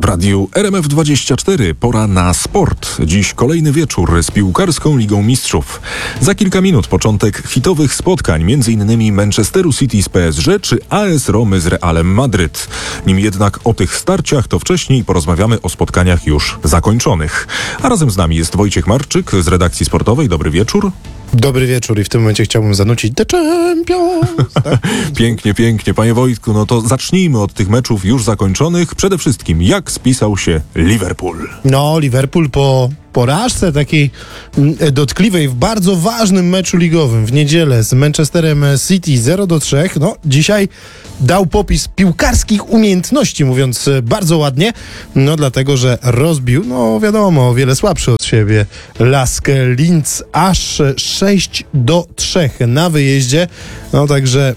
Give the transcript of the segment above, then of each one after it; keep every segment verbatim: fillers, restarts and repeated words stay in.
radiu R M F dwadzieścia cztery. Pora na sport. Dziś kolejny wieczór z piłkarską Ligą Mistrzów. Za kilka minut początek hitowych spotkań, między innymi Manchesteru City z P S G czy A S Romy z Realem Madryt. Nim jednak o tych starciach, to wcześniej porozmawiamy o spotkaniach już zakończonych. A razem z nami jest Wojciech Marczyk z redakcji sportowej. Dobry wieczór. Dobry wieczór i w tym momencie chciałbym zanucić The Champions. Tak? Pięknie, pięknie. Panie Wojtku, no to zacznijmy od tych meczów już zakończonych. Przede wszystkim, jak spisał się Liverpool? No, Liverpool po porażce takiej dotkliwej w bardzo ważnym meczu ligowym w niedzielę z Manchesterem City zero do trzech, no dzisiaj dał popis piłkarskich umiejętności, mówiąc bardzo ładnie, no dlatego, że rozbił, no wiadomo, o wiele słabszy od siebie Lask Linz aż sześć do trzech na wyjeździe, no także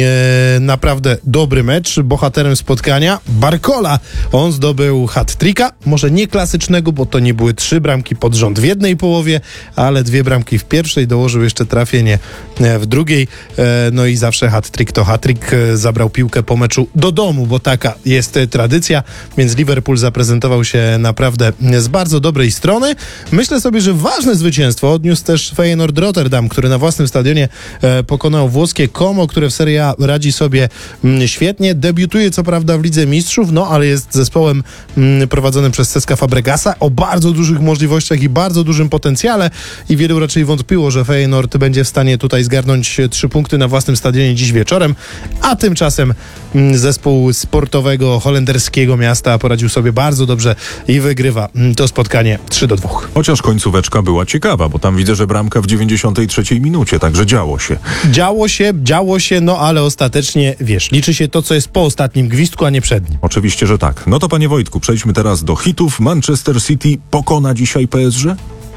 e, naprawdę dobry mecz. Bohaterem spotkania Barcola, on zdobył hat-tricka, może nie klasycznego, bo to nie były trzy bramki pod rząd w jednej połowie, ale dwie bramki w pierwszej, dołożył jeszcze trafienie w drugiej, no i zawsze hat-trick to hat-trick. Zabrał piłkę po meczu do domu, bo taka jest tradycja, więc Liverpool zaprezentował się naprawdę z bardzo dobrej strony. Myślę sobie, że ważne zwycięstwo odniósł też Feyenoord Rotterdam, który na własnym stadionie pokonał włoskie Como, które w Serie A radzi sobie świetnie. Debiutuje co prawda w Lidze Mistrzów, no ale jest zespołem prowadzonym przez Ceska Fabregasa o bardzo dużych możliwościach i bardzo dużym potencjale i wielu raczej wątpiło, że Feyenoord będzie w stanie tutaj zgarnąć trzy punkty na własnym stadionie dziś wieczorem, a tymczasem zespół sportowego holenderskiego miasta poradził sobie bardzo dobrze i wygrywa to spotkanie trzy do dwóch. Chociaż końcóweczka była ciekawa, bo tam widzę, że bramka w dziewięćdziesiątej trzeciej minucie, także działo się. Działo się, działo się, no ale ostatecznie, wiesz, liczy się to, co jest po ostatnim gwizdku, a nie przed nim. Oczywiście, że tak. No to panie Wojtku, przejdźmy teraz do hitów. Manchester City pokona dzisiaj P S G?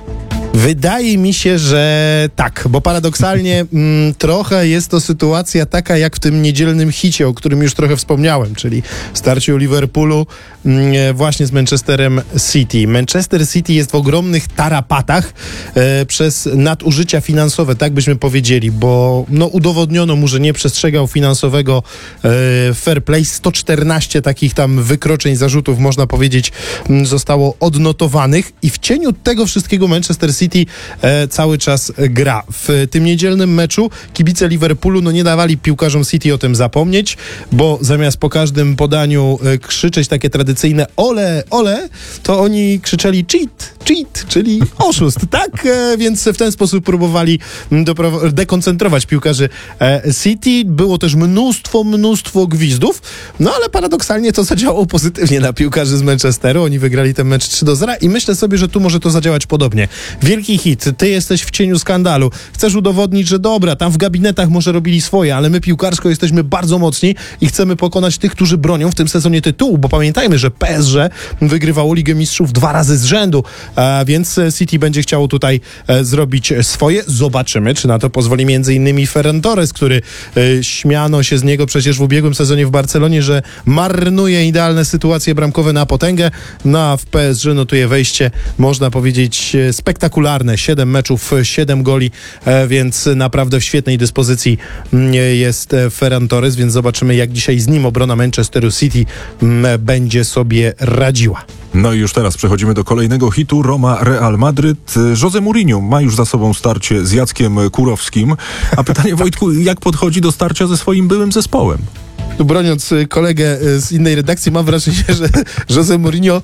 Wydaje mi się, że tak, bo paradoksalnie mm, trochę jest to sytuacja taka jak w tym niedzielnym hicie, o którym już trochę wspomniałem, czyli starciu Liverpoolu mm, właśnie z Manchesterem City. Manchester City jest w ogromnych tarapatach e, przez nadużycia finansowe, tak byśmy powiedzieli, bo no, udowodniono mu, że nie przestrzegał finansowego e, fair play. sto czternaście takich tam wykroczeń, zarzutów, można powiedzieć, m, zostało odnotowanych i w cieniu tego wszystkiego Manchester City City e, cały czas gra. W tym niedzielnym meczu kibice Liverpoolu no nie dawali piłkarzom City o tym zapomnieć, bo zamiast po każdym podaniu e, krzyczeć takie tradycyjne ole, ole, to oni krzyczeli cheat, cheat, czyli oszust, tak? E, więc w ten sposób próbowali dopro- dekoncentrować piłkarzy e, City. Było też mnóstwo, mnóstwo gwizdów, no ale paradoksalnie to zadziałało pozytywnie na piłkarzy z Manchesteru. Oni wygrali ten mecz trzy do zera i myślę sobie, że tu może to zadziałać podobnie. Wielki hit, ty jesteś w cieniu skandalu, chcesz udowodnić, że dobra, tam w gabinetach może robili swoje, ale my piłkarsko jesteśmy bardzo mocni i chcemy pokonać tych, którzy bronią w tym sezonie tytułu, bo pamiętajmy, że P S G wygrywało Ligę Mistrzów dwa razy z rzędu, a więc City będzie chciało tutaj e, zrobić swoje. Zobaczymy, czy na to pozwoli między innymi Ferran Torres, który e, śmiano się z niego przecież w ubiegłym sezonie w Barcelonie, że marnuje idealne sytuacje bramkowe na potęgę, no a w P S G notuje wejście, można powiedzieć, spektakularne. siedem meczów, siedem goli, e, więc naprawdę w świetnej dyspozycji m, jest Ferran Torres, więc zobaczymy, jak dzisiaj z nim obrona Manchesteru City m, będzie sobie radziła. No i już teraz przechodzimy do kolejnego hitu. Roma Real Madryt. Jose Mourinho ma już za sobą starcie z Jackiem Kurowskim. A pytanie, Wojtku, jak podchodzi do starcia ze swoim byłym zespołem? Tu broniąc kolegę z innej redakcji, mam wrażenie, że Jose Mourinho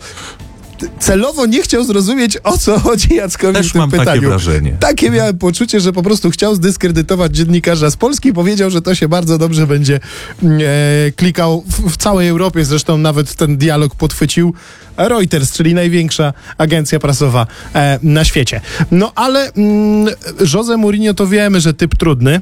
celowo nie chciał zrozumieć, o co chodzi Jackowi Też w tym mam pytaniu. takie wrażenie. Takie miałem poczucie, że po prostu chciał zdyskredytować dziennikarza z Polski. Powiedział, że to się bardzo dobrze będzie e, klikał w, w całej Europie. Zresztą nawet ten dialog podchwycił Reuters, czyli największa agencja prasowa e, na świecie. No ale mm, Jose Mourinho to wiemy, że typ trudny.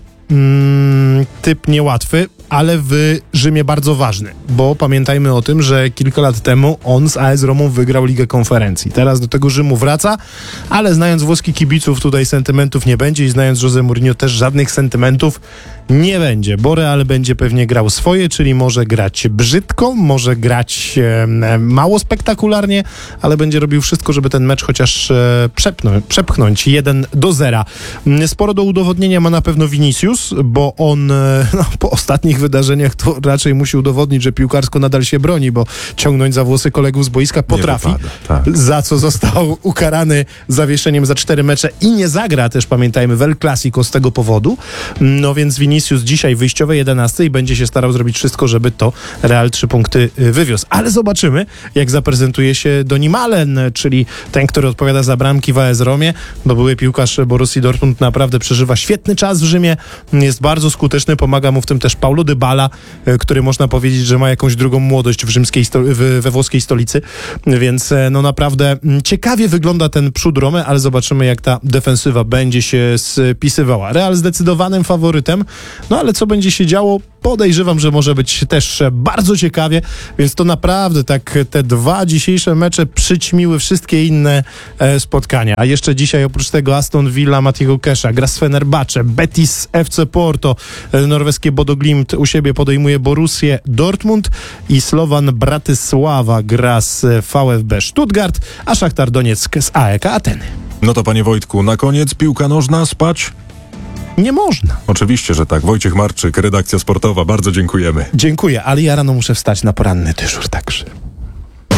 Mm, typ niełatwy, ale w Rzymie bardzo ważny, bo pamiętajmy o tym, że kilka lat temu on z A S Romą wygrał Ligę Konferencji. Teraz do tego Rzymu wraca, ale znając włoskich kibiców tutaj sentymentów nie będzie i znając Jose Mourinho też żadnych sentymentów nie będzie, bo Real będzie pewnie grał swoje, czyli może grać brzydko, może grać e, mało spektakularnie, ale będzie robił wszystko, żeby ten mecz chociaż e, przepnąć, przepchnąć jeden do zera. Sporo do udowodnienia ma na pewno Vinicius, bo on e, no, po ostatnich wydarzeniach to raczej musi udowodnić, że piłkarsko nadal się broni, bo ciągnąć za włosy kolegów z boiska potrafi, wypada, tak. za co został ukarany zawieszeniem za cztery mecze i nie zagra też, pamiętajmy, w El Clasico z tego powodu. No więc Vinicius dzisiaj wyjściowe jedenaste i będzie się starał zrobić wszystko, żeby to Real trzy punkty wywiózł. Ale zobaczymy, jak zaprezentuje się Doni Malen, czyli ten, który odpowiada za bramki w A S Romie. No, były piłkarz Borussii Dortmund naprawdę przeżywa świetny czas w Rzymie, jest bardzo skuteczny, pomaga mu w tym też Paulo Dybala, który można powiedzieć, że ma jakąś drugą młodość w rzymskiej sto- w, we włoskiej stolicy, więc no naprawdę ciekawie wygląda ten przód Romy, ale zobaczymy, jak ta defensywa będzie się spisywała. Real zdecydowanym faworytem, no ale co będzie się działo? Podejrzewam, że może być też bardzo ciekawie, więc to naprawdę tak te dwa dzisiejsze mecze przyćmiły wszystkie inne e, spotkania. A jeszcze dzisiaj oprócz tego Aston Villa Matiego Kesha gra z Fenerbahce, Betis F C Porto, e, norweskie Bodo Glimt u siebie podejmuje Borussię Dortmund i Slovan Bratysława gra z V F B Stuttgart, a Szachtar Donieck z A E K Ateny. No to panie Wojtku, na koniec piłka nożna, spać? Nie można. Oczywiście, że tak. Wojciech Marczyk, redakcja sportowa, bardzo dziękujemy. Dziękuję, ale ja rano muszę wstać na poranny dyżur także.